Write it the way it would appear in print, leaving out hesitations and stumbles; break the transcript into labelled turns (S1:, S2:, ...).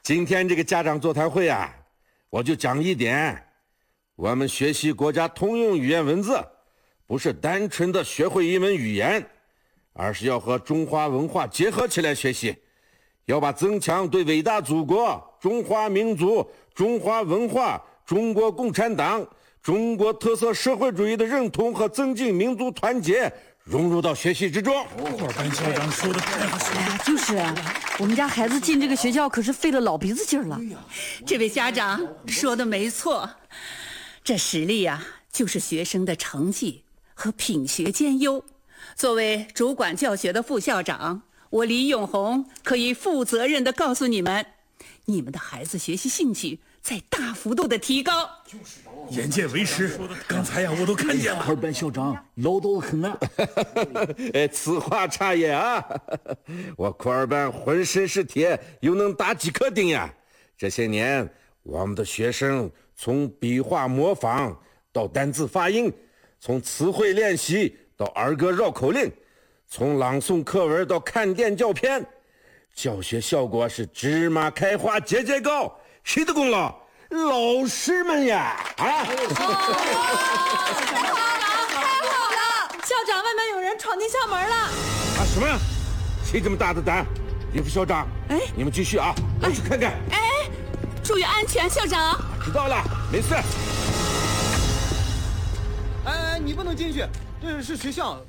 S1: 今天这个家长座谈会啊，我就讲一点，我们学习国家通用语言文字，不是单纯的学会一门语言，而是要和中华文化结合起来学习，要把增强对伟大祖国、中华民族、中华文化、中国共产党、中国特色社会主义的认同和增进民族团结融入到学习之中。
S2: 班校长说的太好了。
S3: 哎呀，就是啊，我们家孩子进这个学校可是费了老鼻子劲儿了。
S4: 这位家长说的没错，这实力啊，就是学生的成绩和品学兼优。作为主管教学的副校长，我李永红可以负责任地告诉你们，你们的孩子学习兴趣在大幅度的提高。
S2: 眼见为实，刚才呀我都看见了。
S5: 二班校长唠叨得很啊。
S1: 此话差也啊！我库尔班浑身是铁，又能打几颗钉呀？这些年，我们的学生从笔画模仿到单字发音，从词汇练习到儿歌绕口令，从朗诵课文到看电教片，教学效果是芝麻开花节节高。谁的功劳？老师们呀！啊！
S6: 太好了！校长，外面有人闯进校门了！
S1: 啊，什么？谁这么大的胆？李副校长，你们继续啊，我去看看。
S4: 注意安全，校长。
S1: 知道了，没事。
S7: 哎，你不能进去，这是学校，